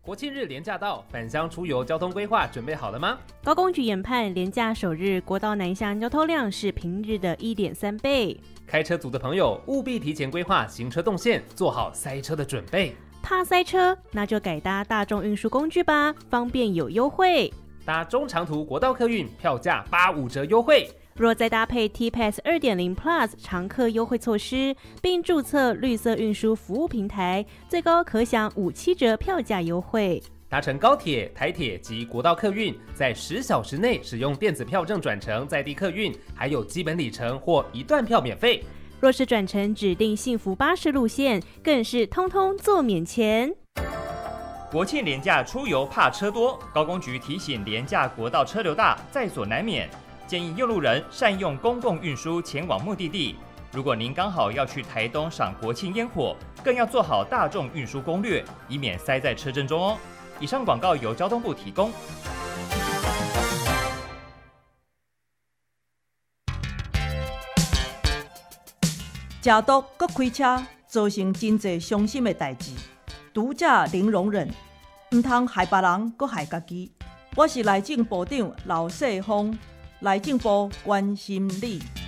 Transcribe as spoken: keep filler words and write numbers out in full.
国庆日连假到，返乡出游交通规划准备好了吗？ 高公局研判，连假首日国道南向交通量是平日的 一点三倍。 开车族的朋友务必提前规划行车动线，做好塞车的准备。 怕塞车，那就改搭大众运输工具吧，方便有优惠。 搭中长途国道客运，票价八五折优惠。 若再搭配 T-Pass 二点零 Plus 常客优惠措施，并注册绿色运输服务平台，最高可享五七折票价优惠。 搭乘高铁、台铁及国道客运，在十小时内使用电子票证转乘在地客运，还有基本里程或一段票免费。 若是转乘指定幸福巴士路线，更是通通做免钱。 国庆连假出游怕车多，高公局提醒连假国道车流大，在所难免。建议用路人善用公共运输前往目的地。如果您刚好要去台东赏国庆烟火，更要做好大众运输攻略，以免塞在车阵中哦。以上广告由交通部提供。 食毒搁开车，造成真侪伤心的代志。毒者零容忍，唔通害别人，搁害家己。我是内政部长刘世峰。内政部关心你。